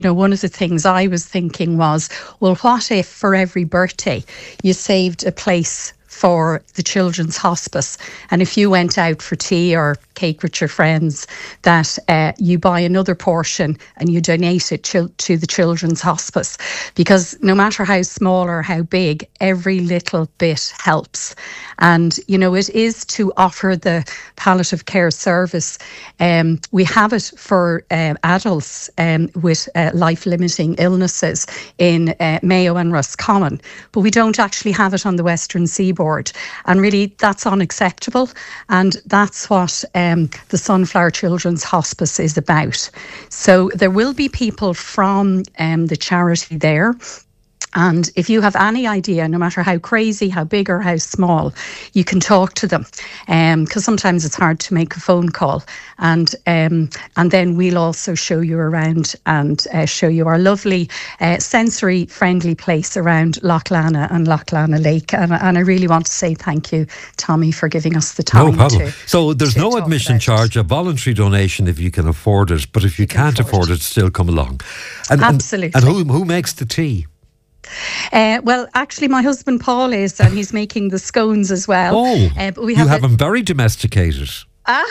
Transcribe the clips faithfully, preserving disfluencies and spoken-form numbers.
You know, one of the things I was thinking was, well, what if for every birthday you saved a place for the Children's Hospice, and if you went out for tea or cake with your friends, that uh, you buy another portion and you donate it to, to the Children's Hospice, because no matter how small or how big, every little bit helps. And you know, it is to offer the palliative care service. Um, we have it for uh, adults um, with uh, life-limiting illnesses in uh, Mayo and Roscommon, but we don't actually have it on the Western Seaboard. And really, that's unacceptable. And that's what um, the Sunflower Children's Hospice is about. So there will be people from um, the charity there. And if you have any idea, no matter how crazy, how big or how small, you can talk to them, because um, sometimes it's hard to make a phone call. And um, and then we'll also show you around and uh, show you our lovely uh, sensory-friendly place around Loch Lana and Loch Lana Lake. And, and I really want to say thank you, Tommy, for giving us the time. No problem. To, so there's to no admission charge, a voluntary donation if you can afford it. But if you, you can't afford it. it, still come along. And, Absolutely. And, and who, who makes the tea? Uh, well, actually, my husband Paul is, and he's making the scones as well. Oh, uh, but we you have, have a, him very domesticated. Ah,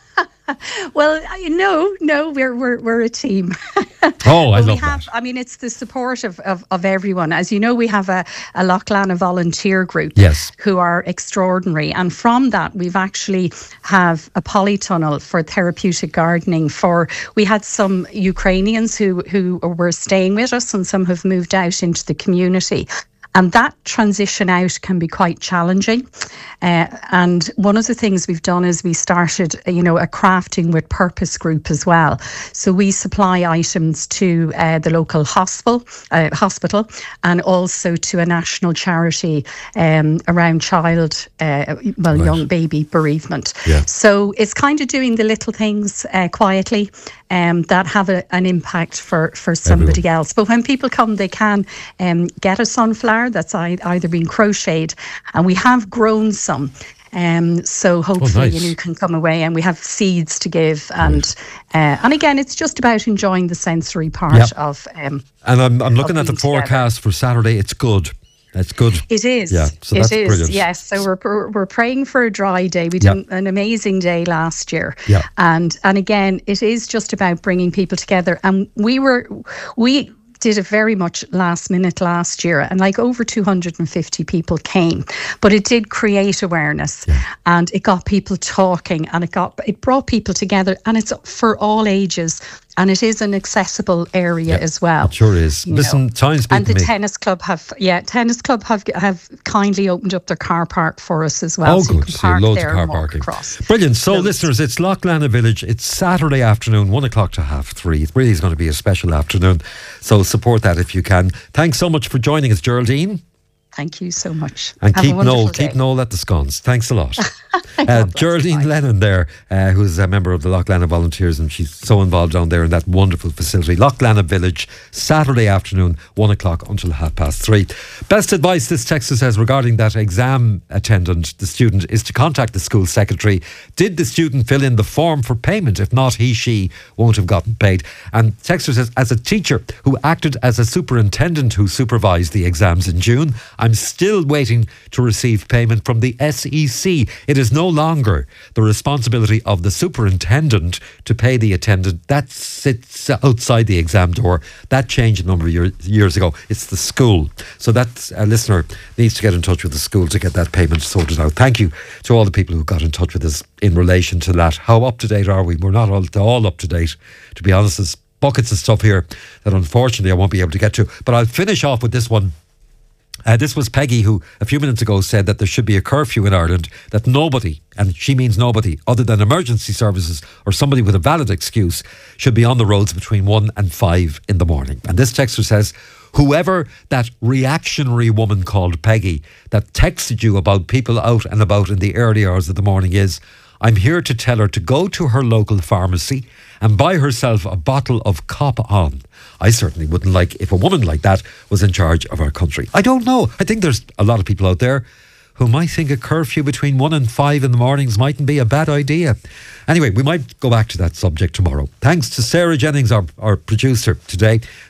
well, no, no, we're we're we're a team. Oh, I love we have, that. I mean, it's the support of, of, of everyone. As you know, we have a, a Loch Lana volunteer group, yes, who are extraordinary. And from that, we've actually have a polytunnel for therapeutic gardening. For we had some Ukrainians who who were staying with us, and some have moved out into the community. And that transition out can be quite challenging. Uh, and one of the things we've done is we started, you know, a crafting with purpose group as well. So we supply items to uh, the local hospital, uh, hospital, and also to a national charity um, around child, uh, well, right. young baby bereavement. Yeah. So it's kind of doing the little things uh, quietly um, that have a, an impact for, for somebody Everyone. else. But when people come, they can um, get a sunflower that's either been crocheted, and we have grown some. Um, so hopefully oh, nice. you know, can come away, and we have seeds to give. And right. uh, and again, it's just about enjoying the sensory part yep. of. Um, and I'm I'm looking at the forecast together. for Saturday. It's good. It's good. It is. Yeah, so it that's is. Brilliant. Yes. So we're we're praying for a dry day. We did yeah. an amazing day last year. Yeah. And and again, it is just about bringing people together. And we were we. did it very much last minute last year, and like over two hundred fifty people came, but it did create awareness yeah. and it got people talking, and it got it brought people together, and it's for all ages, and it is an accessible area yeah, as well. It sure is. Listen, know. time's and the me. tennis club have yeah tennis club have have kindly opened up their car park for us as well. Oh, so good. You can park so loads there of car and walk parking. Across. Brilliant. So, loads. listeners, it's Loch Lana Village. It's Saturday afternoon, one o'clock to half three. It really is going to be a special afternoon. So support that if you can. Thanks so much for joining us, Geraldine. Thank you so much. And Have keep Noel, day. keep Noel at the scones. Thanks a lot. uh, Geraldine Lennon there, uh, who's a member of the Loch Lana Volunteers, and she's so involved down there in that wonderful facility. Loch Lana Village, Saturday afternoon, one o'clock until half past three. Best advice, this texter says, regarding that exam attendant, the student, is to contact the school secretary. Did the student fill in the form for payment? If not, he, she won't have gotten paid. And texter says, as a teacher who acted as a superintendent who supervised the exams in June, I'm still waiting to receive payment from the S E C. It is no longer the responsibility of the superintendent to pay the attendant. That sits outside the exam door. That changed a number of year, years ago. It's the school. So that uh, listener needs to get in touch with the school to get that payment sorted out. Thank you to all the people who got in touch with us in relation to that. How up to date are we? We're not all, all up to date, to be honest. There's buckets of stuff here that unfortunately I won't be able to get to. But I'll finish off with this one. Uh, this was Peggy, who a few minutes ago said that there should be a curfew in Ireland, that nobody, and she means nobody, other than emergency services or somebody with a valid excuse, should be on the roads between one and five in the morning. And this texter says, whoever that reactionary woman called Peggy that texted you about people out and about in the early hours of the morning is, I'm here to tell her to go to her local pharmacy and buy herself a bottle of Cop On. I certainly wouldn't like if a woman like that was in charge of our country. I don't know. I think there's a lot of people out there who might think a curfew between one and five in the mornings mightn't be a bad idea. Anyway, we might go back to that subject tomorrow. Thanks to Sarah Jennings, our, our producer today.